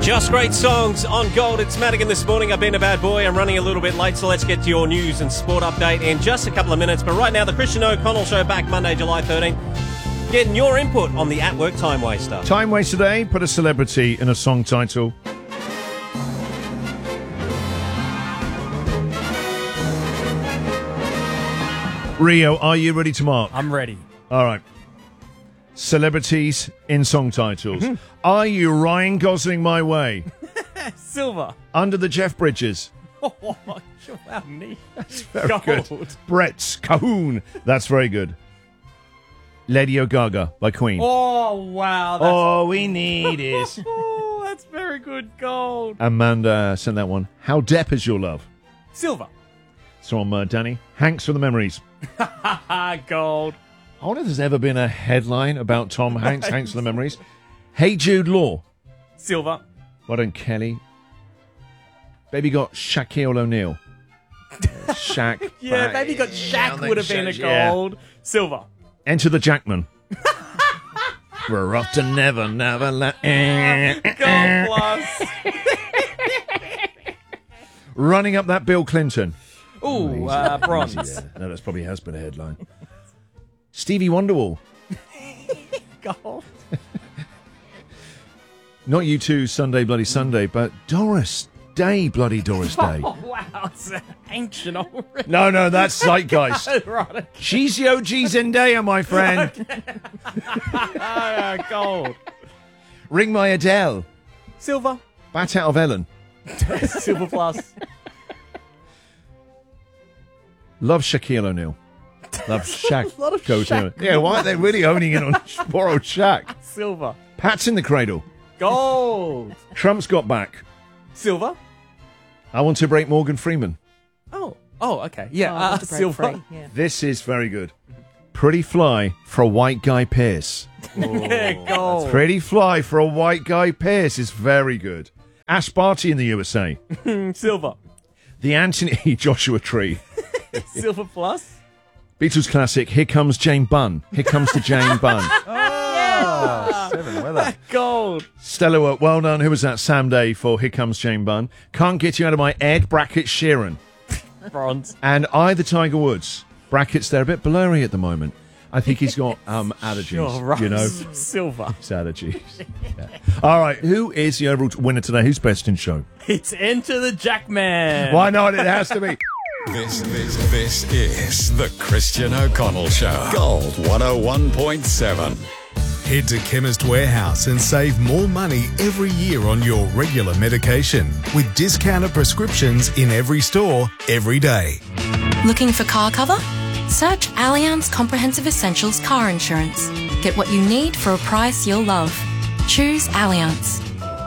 Just great songs on Gold. It's Madigan this morning. I've been a bad boy. I'm running a little bit late, so let's get to your news and sport update in just a couple of minutes. But right now, the Christian O'Connell Show back Monday, July 13th. Getting your input on the At Work Time Waster. Time Waster Day, put a celebrity in a song title. Rio, are you ready to mark? I'm ready. All right. Celebrities in song titles. Are you Ryan Gosling my way? Silver. Under the Jeff Bridges. Oh, wow, neat. That's very Gold. good. Brett's Cahoon. That's very good. Lady Gaga by Queen. Oh, wow. All we need is... Oh, that's very good. Gold. Amanda sent that one. How Depp is your love? Silver. It's from Danny. Hanks for the memories. Gold. I wonder if there's ever been a headline about Tom Hanks, Hanks for the memories. Hey Jude Law. Silver. Well done, Kelly. Baby got Shaquille O'Neal. Shaq. Yeah, maybe got Shaq would have been a gold. Yeah. Silver. Enter the Jackman. We're off to never Gold plus. Running up that Bill Clinton. Ooh, bronze. Yeah. No, that's probably has been a headline. Stevie Wonderwall. Gold. Not you two, Sunday Bloody Sunday, but Doris Day, Bloody Doris Day. Oh, wow, it's ancient already. No, that's Zeitgeist. Right. She's the OG Zendaya, my friend. Gold. Ring my Adele. Silver. Bat out of Ellen. Silver plus. Love Shaquille O'Neal. Love Shaq. A lot of Goes Shaq. in. Yeah, why are they really owning in on poor old Shaq? Silver. Pat's in the cradle. Gold. Trump's got back. Silver. I want to break Morgan Freeman. Oh, okay. Yeah, silver. Free, yeah. This is very good. Pretty fly for a white guy Pierce. Yeah, gold. Pretty fly for a white guy Pierce is very good. Ash Barty in the USA. Silver. The Anthony Joshua Tree. Silver plus. Beatles classic, Here Comes Jane Bunn. Here comes the Jane Bunn. Seven weather. Gold. Stella, well done. Who was that? Sam Day for Here Comes Jane Bunn. Can't Get You Out of My Head, brackets Sheeran. Bronze. And I, the Tiger Woods. Brackets, they're a bit blurry at the moment. I think he's got allergies, Sure, right. you know. Silver. It's allergies. Yeah. All right, who is the overall winner today? Who's best in show? It's Enter the Jackman. Why not? It has to be. This is the Christian O'Connell Show. Gold 101.7. Head to Chemist Warehouse and save more money every year on your regular medication with discounted prescriptions in every store, every day. Looking for car cover? Search Allianz Comprehensive Essentials Car Insurance. Get what you need for a price you'll love. Choose Allianz.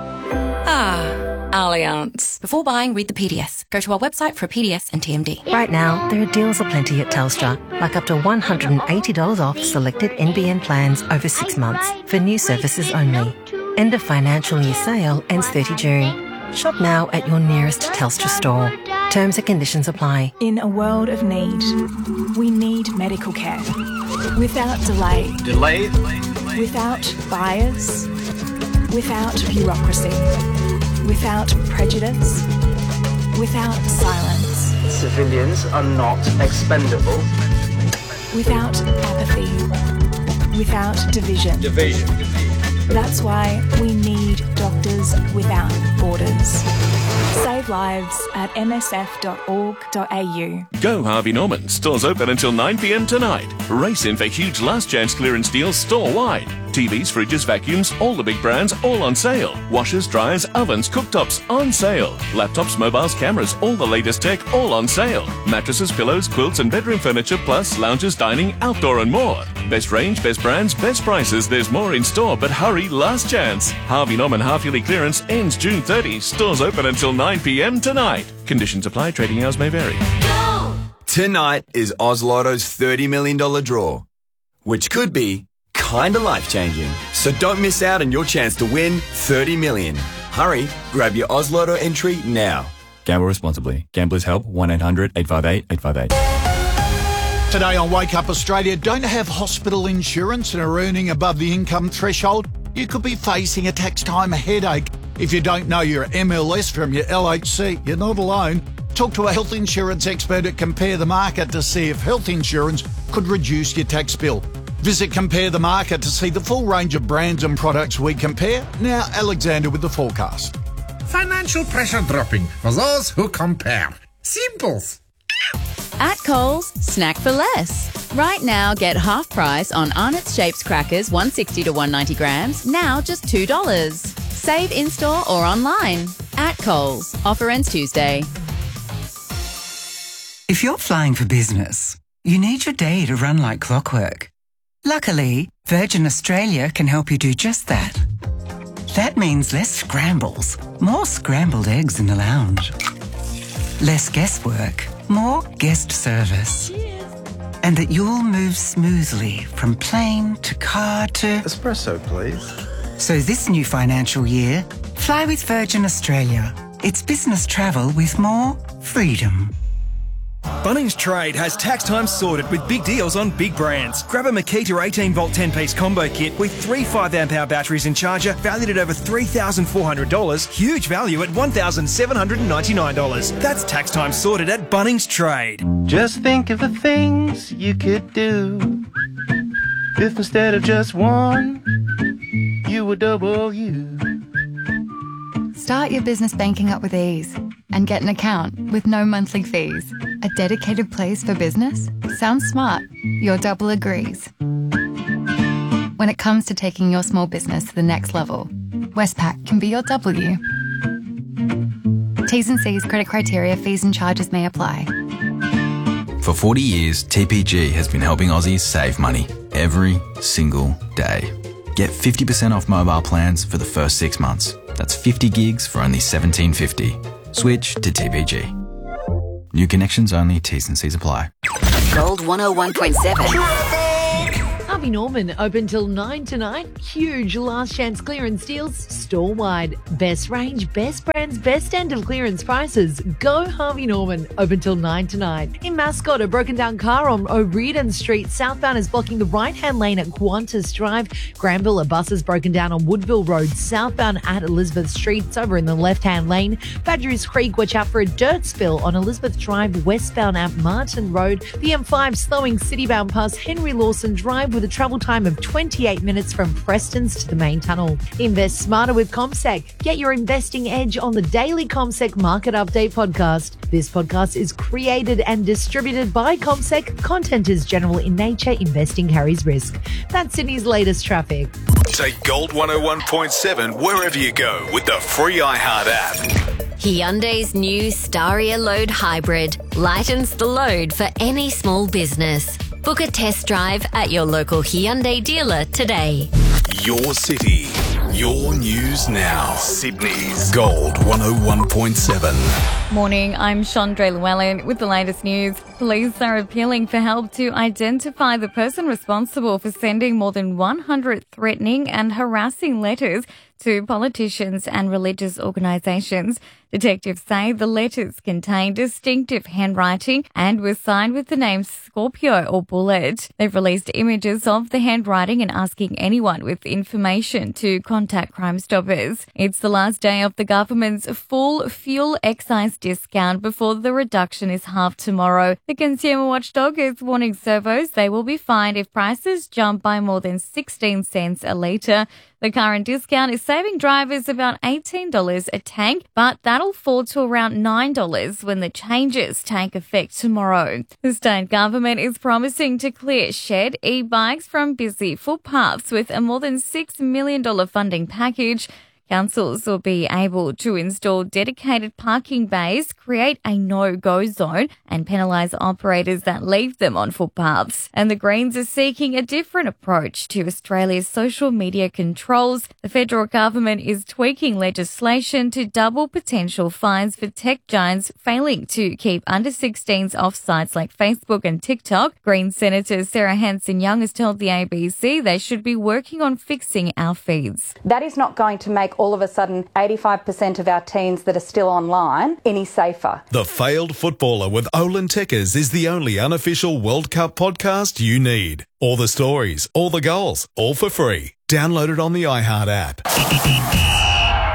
Allianz. Before buying, read the PDS. Go to our website for a PDS and TMD. Right now, there are deals aplenty at Telstra, like up to $180 off selected NBN plans over 6 months for new services only. End of financial year sale ends 30 June. Shop now at your nearest Telstra store. Terms and conditions apply. In a world of need, we need medical care. Without delay. Without bias. Without bureaucracy. Without prejudice. Without silence. Civilians are not expendable. Without apathy. Without division. That's why we need Doctors Without Borders. Save lives at msf.org.au. Go Harvey Norman. Stores open until 9 p.m. tonight. Race in for huge last chance clearance deals store-wide. TVs, fridges, vacuums, all the big brands, all on sale. Washers, dryers, ovens, cooktops, on sale. Laptops, mobiles, cameras, all the latest tech, all on sale. Mattresses, pillows, quilts and bedroom furniture, plus lounges, dining, outdoor and more. Best range, best brands, best prices. There's more in store, but hurry, last chance. Harvey Norman half-yearly clearance ends June 30. Stores open until 9 p.m. tonight. Conditions apply. Trading hours may vary. Tonight is Oz Lotto's $30 million draw, which could be kinda life-changing. So don't miss out on your chance to win $30 million. Hurry, grab your Oz Lotto entry now. Gamble responsibly. Gamblers Help 1-800-858-858. Today on Wake Up Australia, don't have hospital insurance and are earning above the income threshold? You could be facing a tax time headache. If you don't know your MLS from your LHC, you're not alone. Talk to a health insurance expert at Compare the Market to see if health insurance could reduce your tax bill. Visit Compare the Market to see the full range of brands and products we compare. Now, Alexander with the forecast. Financial pressure dropping for those who compare. Simples. At Coles, snack for less. Right now, get half price on Arnott's Shapes crackers, 160 to 190 grams, now just $2. Save in-store or online. At Coles. Offer ends Tuesday. If you're flying for business, you need your day to run like clockwork. Luckily, Virgin Australia can help you do just that. That means less scrambles, more scrambled eggs in the lounge. Less guesswork, more guest service. And that you'll move smoothly from plane to car to... Espresso, please. So this new financial year, fly with Virgin Australia. It's business travel with more freedom. Bunnings Trade has tax time sorted with big deals on big brands. Grab a Makita 18-volt 10-piece combo kit with 3 5-amp-hour batteries and charger valued at over $3,400. Huge value at $1,799. That's tax time sorted at Bunnings Trade. Just think of the things you could do if instead of just one, you were double you. Start your business banking up with ease and get an account with no monthly fees. A dedicated place for business? Sounds smart. Your double agrees. When it comes to taking your small business to the next level, Westpac can be your W. T's and C's, credit criteria, fees and charges may apply. For 40 years, TPG has been helping Aussies save money every single day. Get 50% off mobile plans for the first 6 months. That's 50 gigs for only $17.50. Switch to TPG. New connections only, T's and C's apply. Gold 101.7. Harvey Norman open till 9 tonight. Huge last chance clearance deals store-wide. Best range, best brands, best end of clearance prices. Go Harvey Norman open till 9 tonight. In Mascot, a broken down car on O'Riordan Street southbound is blocking the right-hand lane at Qantas Drive. Granville, a bus is broken down on Woodville Road southbound at Elizabeth Street. It's over in the left-hand lane. Badgerys Creek, watch out for a dirt spill on Elizabeth Drive westbound at Martin Road. The M5 slowing citybound past Henry Lawson Drive with a travel time of 28 minutes from Preston's to the main tunnel. Invest smarter with CommSec. Get your investing edge on the daily CommSec Market Update podcast. This podcast is created and distributed by CommSec. Content is general in nature. Investing carries risk. That's Sydney's latest traffic. Take Gold 101.7 wherever you go with the free iHeart app. Hyundai's new Staria Load Hybrid lightens the load for any small business. Book a test drive at your local Hyundai dealer today. Your city, your news now. Sydney's Gold 101.7. Morning, I'm Chandra Llewellyn with the latest news. Police are appealing for help to identify the person responsible for sending more than 100 threatening and harassing letters to politicians and religious organisations. Detectives say the letters contain distinctive handwriting and were signed with the names Scorpio or Bullet. They've released images of the handwriting and asking anyone with information to contact Crime Stoppers. It's the last day of the government's full fuel excise discount before the reduction is halved tomorrow. The consumer watchdog is warning servos they will be fined if prices jump by more than 16 cents a litre. The current discount is saving drivers about $18 a tank, but that'll fall to around $9 when the changes take effect tomorrow. The state government is promising to clear shared e-bikes from busy footpaths with a more than $6 million funding package. Councils will be able to install dedicated parking bays, create a no-go zone and penalise operators that leave them on footpaths. And the Greens are seeking a different approach to Australia's social media controls. The federal government is tweaking legislation to double potential fines for tech giants failing to keep under-16s off sites like Facebook and TikTok. Greens Senator Sarah Hanson-Young has told the ABC they should be working on fixing our feeds. That is not going to make all of a sudden 85% of our teens that are still online any safer. The Failed Footballer with Olin Tekkers is the only unofficial World Cup podcast you need. All the stories, all the goals, all for free. Download it on the iHeart app.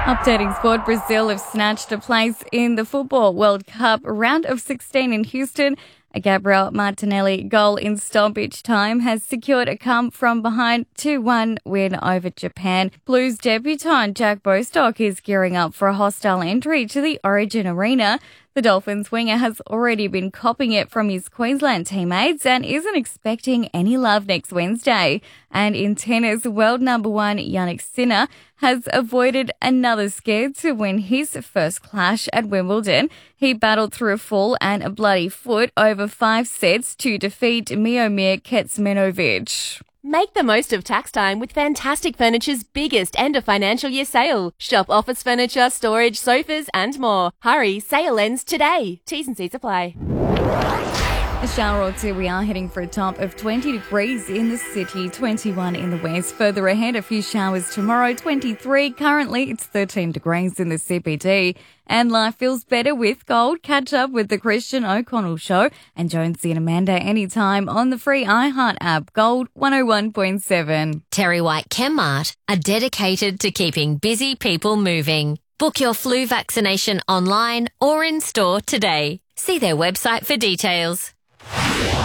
Updating sport, Brazil have snatched a place in the Football World Cup round of 16 in Houston. A Gabriel Martinelli goal in stoppage time has secured a come-from-behind 2-1 win over Japan. Blues debutant Jack Bostock is gearing up for a hostile entry to the Origin Arena. The Dolphins winger has already been copping it from his Queensland teammates and isn't expecting any love next Wednesday. And in tennis, world number one Jannik Sinner has avoided another scare to win his first clash at Wimbledon. He battled through a fall and a bloody foot over 5 sets to defeat Miomir Kecmanovic. Make the most of tax time with Fantastic Furniture's biggest end of financial year sale. Shop office furniture, storage, sofas and more. Hurry, sale ends today. T's and C's apply. A shower or two, we are heading for a top of 20 degrees in the city, 21 in the west. Further ahead, a few showers tomorrow, 23. Currently, it's 13 degrees in the CBD. And life feels better with Gold. Catch up with the Christian O'Connell Show and Jonesy and Amanda anytime on the free iHeart app. Gold 101.7. Terry White Chemmart are dedicated to keeping busy people moving. Book your flu vaccination online or in store today. See their website for details.